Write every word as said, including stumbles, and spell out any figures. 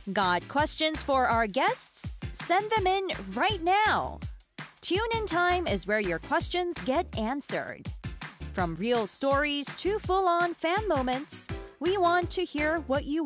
Got questions for our guests? Send them in right now. Tune in time is where your questions get answered. From real stories to full on fan moments, we want to hear what you